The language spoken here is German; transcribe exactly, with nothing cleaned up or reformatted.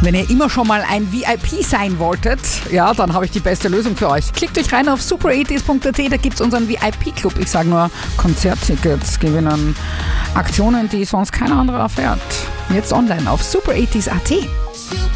Wenn ihr immer schon mal ein V I P sein wolltet, ja, dann habe ich die beste Lösung für euch. Klickt euch rein auf super eighties punkt at, da gibt es unseren V I P-Club. Ich sage nur, Konzerttickets gewinnen, Aktionen, die sonst keiner andere erfährt. Jetzt online auf super eighties punkt at.